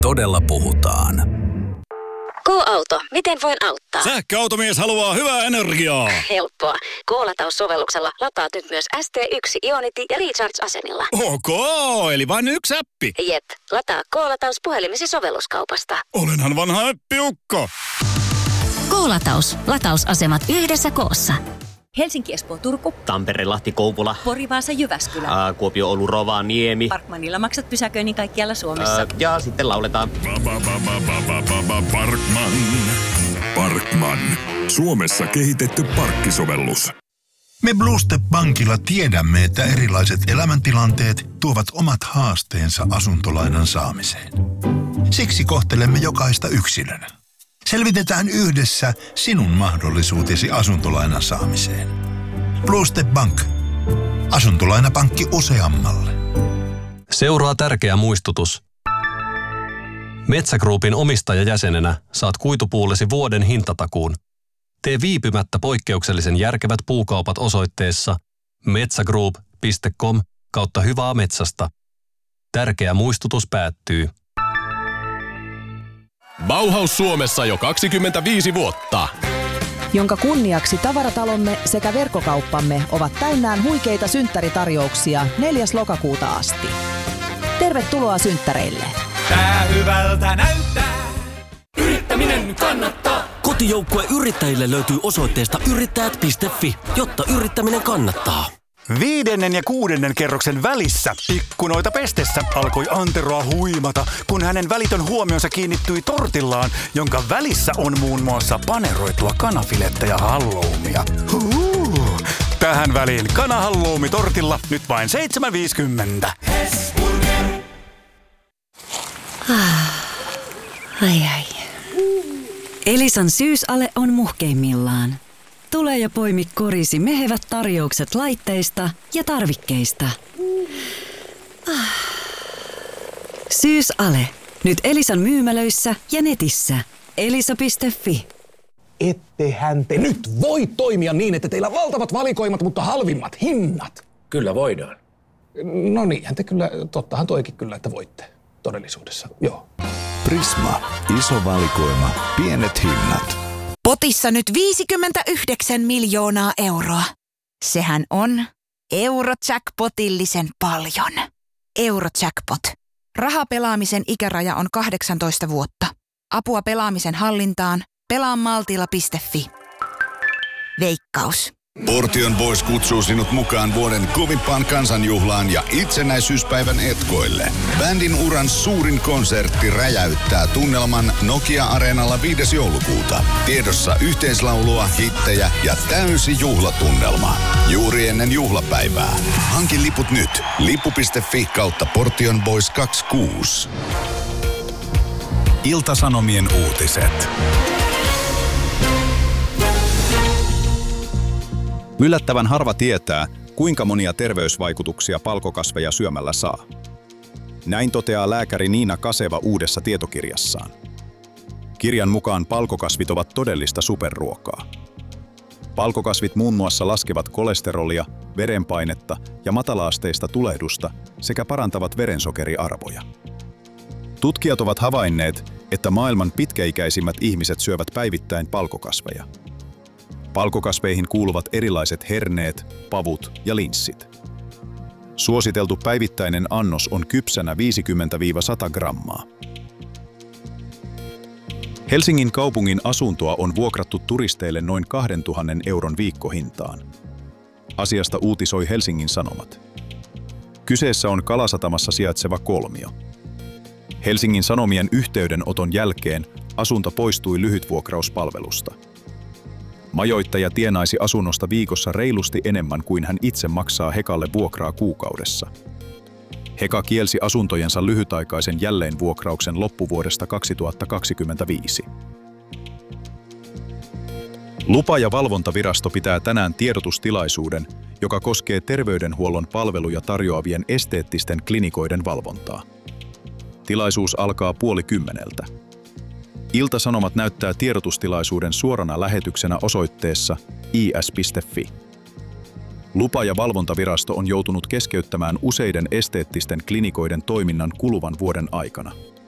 todella puhutaan. K-auto, miten voin auttaa? Sähköautomies haluaa hyvää energiaa. Helppoa. K-lataussovelluksella lataat nyt myös ST1, Ionity ja Recharge-asemilla. Ok, eli vain yksi äppi. Jep, lataa K-lataus puhelimesi sovelluskaupasta. Olenhan vanha äppiukko. K-lataus. Latausasemat yhdessä koossa. Helsinki, Espoo, Turku. Tampere, Lahti, Kouvola. Pori, Vaasa, Jyväskylä. Kuopio, Oulu, Rovaniemi. Parkmanilla maksat pysäköinnin kaikkialla Suomessa. Ja sitten lauletaan. Parkman. Suomessa kehitetty parkkisovellus. Me Bluestep Bankilla tiedämme, että erilaiset elämäntilanteet tuovat omat haasteensa asuntolainan saamiseen. Siksi kohtelemme jokaista yksilönä. Selvitetään yhdessä sinun mahdollisuutesi asuntolainan saamiseen. Bluestep Bank. Asuntolainapankki useammalle. Seuraa tärkeä muistutus. Metsä Groupin omistajajäsenenä saat kuitupuullesi vuoden hintatakuun. Tee viipymättä poikkeuksellisen järkevät puukaupat osoitteessa metsagroup.com/hyvää metsästä. Tärkeä muistutus päättyy. Bauhaus Suomessa jo 25 vuotta. Jonka kunniaksi tavaratalomme sekä verkkokauppamme ovat täynnään huikeita synttäritarjouksia 4. lokakuuta asti. Tervetuloa synttäreille. Tää hyvältä näyttää. Yrittäminen kannattaa. Kotijoukkue yrittäjille löytyy osoitteesta yrittäjät.fi, jotta yrittäminen kannattaa. 5. ja 6. kerroksen välissä ikkunoita pestessä alkoi Anteroa huimata, kun hänen välitön huomionsa kiinnittyi tortillaan, jonka välissä on muun muassa paneroitua kanafilettä ja halloumia. Tähän väliin kanahalloumi tortilla nyt vain 7,50. Ai. Elisan syysale on muhkeimmillaan. Tule ja poimi korisi mehevät tarjoukset laitteista ja tarvikkeista. Syysale. Nyt Elisan myymälöissä ja netissä. Elisa.fi. Ettehän te nyt voi toimia niin, että teillä on valtavat valikoimat, mutta halvimmat hinnat. Kyllä voidaan. No niinhän te kyllä, tottahan toikin kyllä, että voitte todellisuudessa, joo. Prisma. Iso valikoima. Pienet hinnat. Potissa nyt 59 miljoonaa euroa. Sehän on Eurojackpotillisen paljon. Eurojackpot. Rahapelaamisen ikäraja on 18 vuotta. Apua pelaamisen hallintaan. Pelaamaltilla.fi. Veikkaus. Portion Boys kutsuu sinut mukaan vuoden kovimpaan kansanjuhlaan ja itsenäisyyspäivän etkoille. Bändin uran suurin konsertti räjäyttää tunnelman Nokia-areenalla 5. joulukuuta. Tiedossa yhteislaulua, hittejä ja täysi juhlatunnelma. Juuri ennen juhlapäivää. Hanki liput nyt. Lippu.fi/Portion Boys 26. Ilta-Sanomien uutiset. Yllättävän harva tietää, kuinka monia terveysvaikutuksia palkokasveja syömällä saa. Näin toteaa lääkäri Niina Kaseva uudessa tietokirjassaan. Kirjan mukaan palkokasvit ovat todellista superruokaa. Palkokasvit muun muassa laskevat kolesterolia, verenpainetta ja matalaasteista tulehdusta sekä parantavat verensokeriarvoja. Tutkijat ovat havainneet, että maailman pitkäikäisimmät ihmiset syövät päivittäin palkokasveja. Palkokasveihin kuuluvat erilaiset herneet, pavut ja linssit. Suositeltu päivittäinen annos on kypsänä 50-100 grammaa. Helsingin kaupungin asuntoa on vuokrattu turisteille noin 2 000 euron viikkohintaan. Asiasta uutisoi Helsingin Sanomat. Kyseessä on Kalasatamassa sijaitseva kolmio. Helsingin Sanomien yhteydenoton jälkeen asunto poistui lyhytvuokrauspalvelusta. Majoittaja tienaisi asunnosta viikossa reilusti enemmän kuin hän itse maksaa Hekalle vuokraa kuukaudessa. Heka kielsi asuntojensa lyhytaikaisen jälleenvuokrauksen loppuvuodesta 2025. Lupa- ja valvontavirasto pitää tänään tiedotustilaisuuden, joka koskee terveydenhuollon palveluja tarjoavien esteettisten klinikoiden valvontaa. Tilaisuus alkaa 9:30. Ilta-Sanomat näyttää tiedotustilaisuuden suorana lähetyksenä osoitteessa is.fi. Lupa- ja valvontavirasto on joutunut keskeyttämään useiden esteettisten klinikoiden toiminnan kuluvan vuoden aikana.